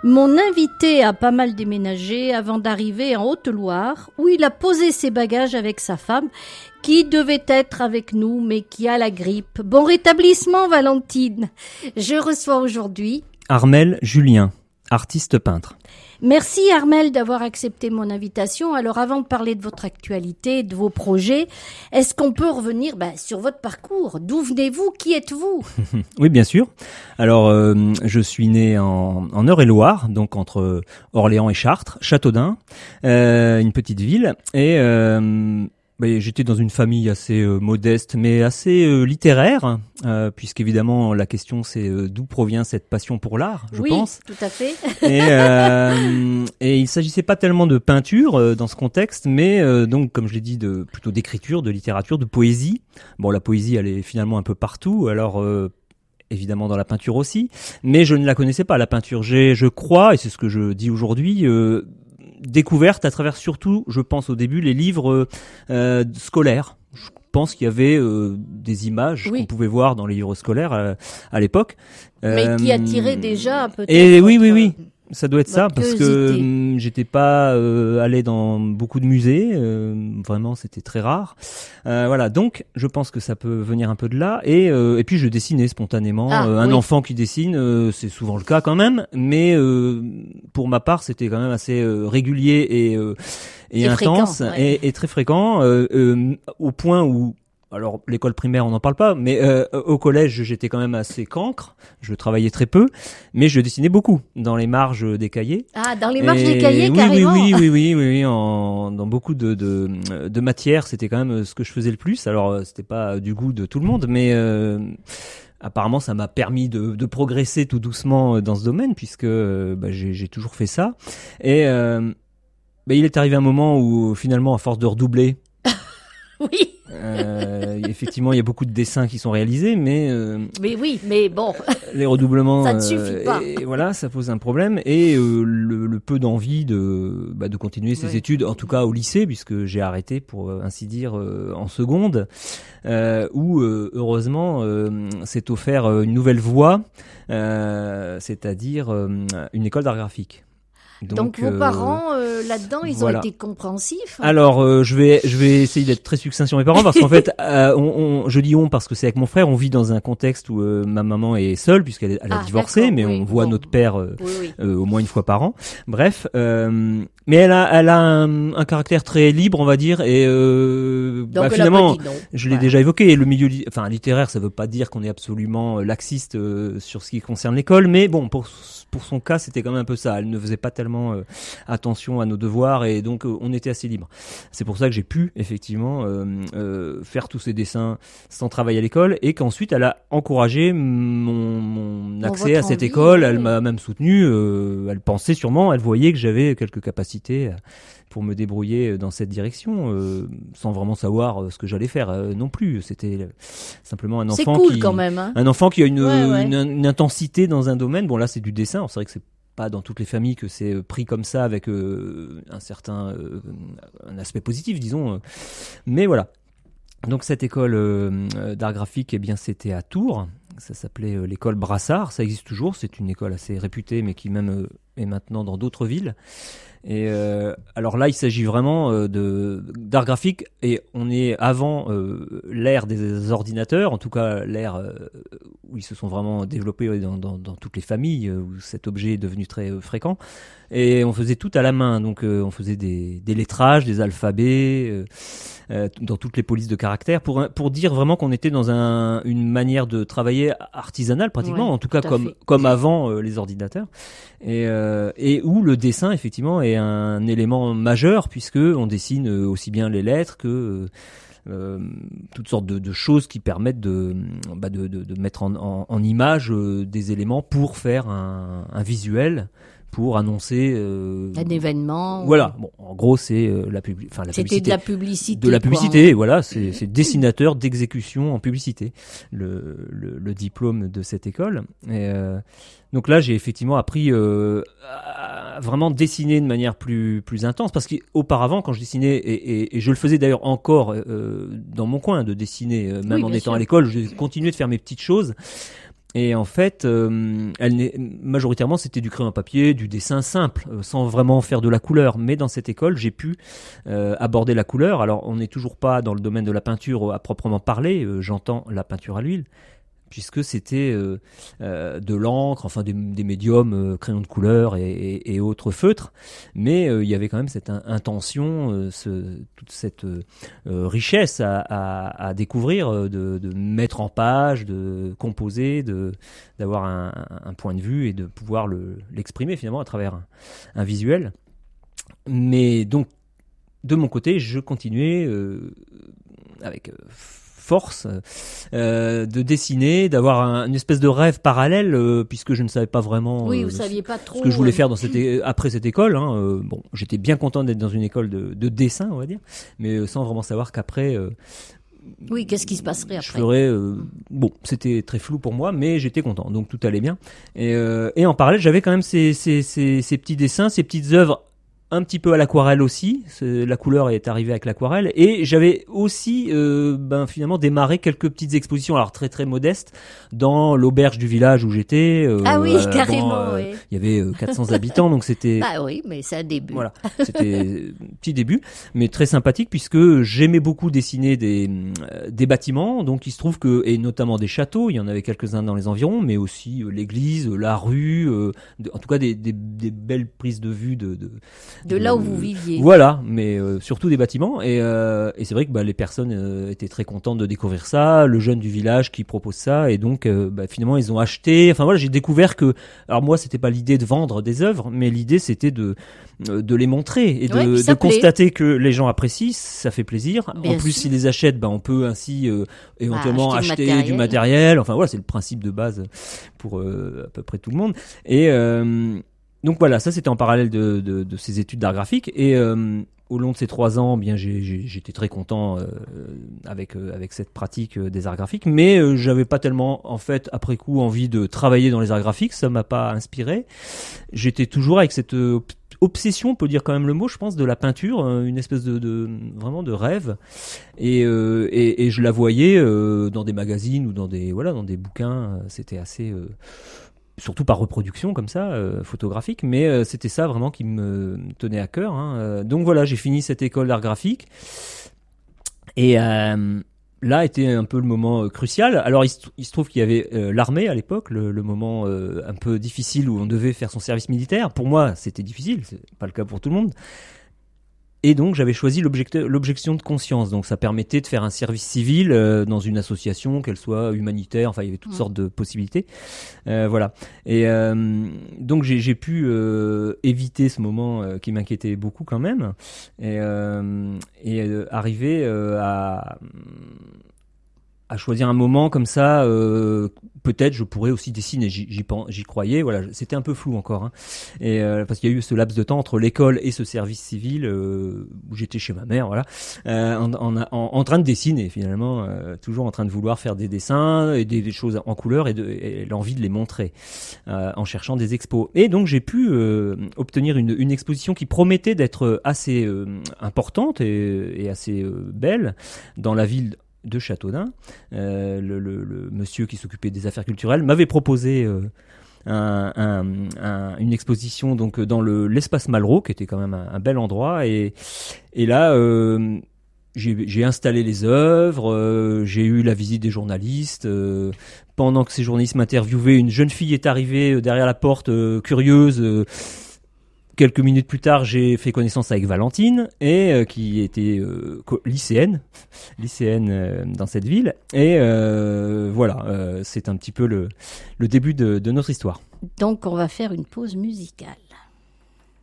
Mon invité a pas mal déménagé avant d'arriver en Haute-Loire, où il a posé ses bagages avec sa femme, qui devait être avec nous, mais qui a la grippe. Bon rétablissement, Valentine. Je reçois aujourd'hui Armelle Julien, artiste peintre. Merci Armelle d'avoir accepté mon invitation. Alors avant de parler de votre actualité, de vos projets, est-ce qu'on peut revenir sur votre parcours? D'où venez-vous? Qui êtes-vous? Oui, bien sûr. Alors, je suis né en Eure-et-Loire, donc entre Orléans et Chartres, Châteaudun, une petite ville. Et j'étais dans une famille assez modeste, mais assez littéraire, puisqu'évidemment la question c'est d'où provient cette passion pour l'art, je pense. Oui, tout à fait. Et il s'agissait pas tellement de peinture dans ce contexte, mais donc comme je l'ai dit, plutôt d'écriture, de littérature, de poésie. Bon, la poésie elle est finalement un peu partout, alors évidemment dans la peinture aussi, mais je ne la connaissais pas la peinture. Je crois, et c'est ce que je dis aujourd'hui, découverte à travers surtout, je pense au début, les livres scolaires. Je pense qu'il y avait des images qu'on pouvait voir dans les livres scolaires à l'époque. Mais qui attiraient déjà peut-être. Et oui. Ça doit être ça, parce que j'étais pas allé dans beaucoup de musées, vraiment c'était très rare. Voilà, donc je pense que ça peut venir un peu de là, et puis je dessinais spontanément. Un enfant qui dessine, c'est souvent le cas quand même, mais pour ma part c'était quand même assez régulier et intense, fréquent, et très fréquent, au point où, alors l'école primaire on n'en parle pas, mais au collège j'étais quand même assez cancre, je travaillais très peu, mais je dessinais beaucoup dans les marges des cahiers. Ah, dans les marges des cahiers, carrément. Oui, dans beaucoup de matières, c'était quand même ce que je faisais le plus. Alors c'était pas du goût de tout le monde, mais apparemment ça m'a permis de progresser tout doucement dans ce domaine, puisque j'ai toujours fait ça. Et il est arrivé un moment où finalement, à force de redoubler, oui. Effectivement, il y a beaucoup de dessins qui sont réalisés, mais oui, mais bon, les redoublements, ça ne suffit pas. Et voilà, ça pose un problème, et le peu d'envie de continuer ses études, en tout cas au lycée, puisque j'ai arrêté pour ainsi dire en seconde, où heureusement s'est offert une nouvelle voie, c'est-à-dire une école d'art graphique. Donc vos parents là-dedans, ils ont été compréhensifs. Alors je vais essayer d'être très succinct sur mes parents, parce qu'en fait je dis on parce que c'est avec mon frère, on vit dans un contexte où ma maman est seule puisqu'elle a divorcé, mais on voit notre père au moins une fois par an. Bref, mais elle a un caractère très libre, on va dire, et finalement je l'ai déjà évoqué, le milieu littéraire, ça veut pas dire qu'on est absolument laxiste sur ce qui concerne l'école, mais bon, pour son cas, c'était quand même un peu ça. Elle ne faisait pas tellement attention à nos devoirs, et donc on était assez libre. C'est pour ça que j'ai pu effectivement faire tous ces dessins sans travail à l'école, et qu'ensuite elle a encouragé mon accès à cette école. Elle m'a même soutenu. Elle pensait sûrement, elle voyait que j'avais quelques capacités pour me débrouiller dans cette direction, sans vraiment savoir ce que j'allais faire non plus. C'était simplement un enfant quand même, hein. Un enfant qui a une intensité dans un domaine. Bon, là c'est du dessin. Alors, c'est vrai que c'est pas dans toutes les familles que c'est pris comme ça, avec un certain un aspect positif, disons. Mais voilà. Donc cette école d'art graphique, eh bien c'était à Tours. Ça s'appelait l'école Brassard. Ça existe toujours. C'est une école assez réputée, mais qui même est maintenant dans d'autres villes. Et alors là, il s'agit vraiment d'art graphique, et on est avant l'ère des ordinateurs, en tout cas l'ère où ils se sont vraiment développés dans toutes les familles, où cet objet est devenu très fréquent. Et on faisait tout à la main, donc on faisait des lettrages, des alphabets, dans toutes les polices de caractères, pour dire vraiment qu'on était dans une manière de travailler artisanale pratiquement, en tout cas comme avant les ordinateurs, et où le dessin effectivement est un élément majeur, puisque on dessine aussi bien les lettres que toutes sortes de choses qui permettent de mettre en image des éléments pour faire un visuel, pour annoncer un événement. Voilà. Bon, en gros, c'est la publicité. C'était de la publicité. De la publicité. Voilà, c'est dessinateur d'exécution en publicité, le diplôme de cette école. Et donc là, j'ai effectivement appris à vraiment dessiner de manière plus intense, parce qu'auparavant, quand je dessinais, et je le faisais d'ailleurs encore dans mon coin de dessiner, même en étant à l'école, je continuais de faire mes petites choses. Et en fait, majoritairement, c'était du crayon à papier, du dessin simple, sans vraiment faire de la couleur. Mais dans cette école, j'ai pu aborder la couleur. Alors, on n'est toujours pas dans le domaine de la peinture à proprement parler. J'entends la peinture à l'huile, puisque c'était de l'encre, enfin des médiums, crayons de couleur et autres feutres. Mais il y avait quand même cette intention, toute cette richesse à découvrir, de mettre en page, de composer, d'avoir un point de vue et de pouvoir l'exprimer finalement à travers un visuel. Mais donc, de mon côté, je continuais avec force de dessiner, d'avoir une espèce de rêve parallèle, puisque je ne savais pas vraiment vous saviez pas trop ce que je voulais faire après cette école. Bon, j'étais bien content d'être dans une école de dessin, on va dire, mais sans vraiment savoir qu'après... oui, qu'est-ce qui se passerait après ? Je ferais... bon, c'était très flou pour moi, mais j'étais content, donc tout allait bien. Et en parallèle, j'avais quand même ces petits dessins, ces petites œuvres un petit peu à l'aquarelle aussi, la couleur est arrivée avec l'aquarelle, et j'avais aussi finalement démarré quelques petites expositions, alors très très modestes, dans l'auberge du village où j'étais. Ah oui, carrément, oui. Il y avait 400 habitants, donc c'était... Ah oui, mais c'est un début. Voilà, c'était un petit début, mais très sympathique, puisque j'aimais beaucoup dessiner des bâtiments, donc il se trouve que, et notamment des châteaux, il y en avait quelques-uns dans les environs, mais aussi l'église, la rue, en tout cas des belles prises de vue de là où vous viviez. Voilà, mais surtout des bâtiments. Et c'est vrai que les personnes étaient très contentes de découvrir ça, le jeune du village qui propose ça, et donc finalement ils ont acheté. Enfin voilà, j'ai découvert que, alors moi c'était pas l'idée de vendre des œuvres, mais l'idée c'était de les montrer et de constater que les gens apprécient, ça fait plaisir. Bien en plus, sûr. s'ils les achètent, on peut ainsi éventuellement acheter du matériel. Enfin voilà, c'est le principe de base pour à peu près tout le monde. Et donc voilà, ça c'était en parallèle de ces études d'art graphique, et au long de ces 3 ans, bien j'étais très content avec cette pratique des arts graphiques, mais j'avais pas tellement en fait après coup envie de travailler dans les arts graphiques, ça m'a pas inspiré. J'étais toujours avec cette obsession, on peut dire quand même le mot, je pense, de la peinture, une espèce de vraiment de rêve, et je la voyais dans des magazines ou dans des bouquins, c'était assez surtout par reproduction comme ça, photographique, mais c'était ça vraiment qui me tenait à cœur. Donc voilà, j'ai fini cette école d'art graphique, et là était un peu le moment crucial. Alors il se trouve qu'il y avait l'armée à l'époque, le moment un peu difficile où on devait faire son service militaire. Pour moi, c'était difficile, c'est pas le cas pour tout le monde. Et donc j'avais choisi l'objection de conscience. Donc ça permettait de faire un service civil dans une association, qu'elle soit humanitaire. Enfin, il y avait toutes sortes de possibilités. Voilà. Et donc j'ai pu éviter ce moment qui m'inquiétait beaucoup quand même, et arriver à choisir un moment comme ça, peut-être je pourrais aussi dessiner, j'y croyais, voilà, c'était un peu flou encore, et parce qu'il y a eu ce laps de temps entre l'école et ce service civil où j'étais chez ma mère, voilà, en train de dessiner finalement, toujours en train de vouloir faire des dessins et des choses en couleur, et l'envie de les montrer en cherchant des expos. Et donc j'ai pu obtenir une exposition qui promettait d'être assez importante et assez belle dans la ville de Châteaudun. Le monsieur qui s'occupait des affaires culturelles m'avait proposé une exposition donc dans l'espace Malraux, qui était quand même un bel endroit, et là j'ai installé les œuvres, j'ai eu la visite des journalistes. Pendant que ces journalistes m'interviewaient, une jeune fille est arrivée derrière la porte, curieuse. Quelques minutes plus tard, j'ai fait connaissance avec Valentine, et qui était lycéenne dans cette ville. Et voilà, c'est un petit peu le début de notre histoire. Donc on va faire une pause musicale.